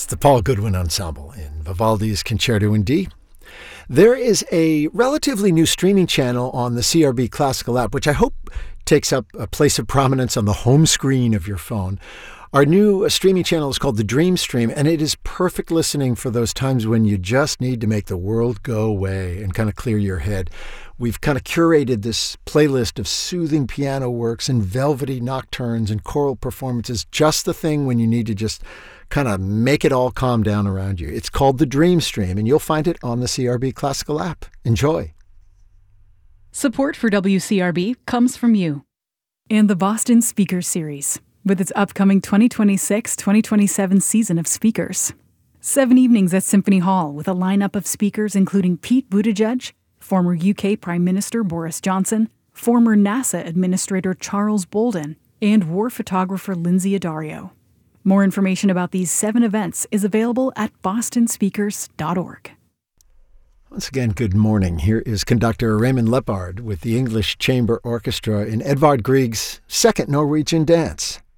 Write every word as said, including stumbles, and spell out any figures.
the Paul Goodwin Ensemble in Vivaldi's Concerto in D. There is a relatively new streaming channel on the C R B Classical app, which I hope takes up a place of prominence on the home screen of your phone. Our new streaming channel is called the Dream Stream, and it is perfect listening for those times when you just need to make the world go away and kind of clear your head. We've kind of curated this playlist of soothing piano works and velvety nocturnes and choral performances, just the thing when you need to just kind of make it all calm down around you. It's called the Dream Stream, and you'll find it on the C R B Classical app. Enjoy. Support for W C R B comes from you and the Boston Speakers Series, with its upcoming twenty twenty-six twenty twenty-seven season of speakers. Seven evenings at Symphony Hall with a lineup of speakers including Pete Buttigieg, former U K Prime Minister Boris Johnson, former NASA Administrator Charles Bolden, and war photographer Lindsay Addario. More information about these seven events is available at boston speakers dot org. Once again, good morning. Here is conductor Raymond Lepard with the English Chamber Orchestra in Edvard Grieg's Second Norwegian Dance.